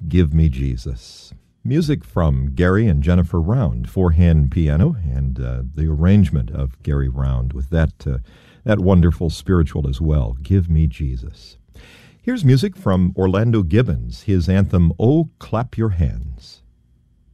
Give Me Jesus. Music from Gary and Jennifer Round, four-hand piano, and the arrangement of Gary Round with that wonderful spiritual as well, Give Me Jesus. Here's music from Orlando Gibbons, his anthem, Oh, Clap Your Hands.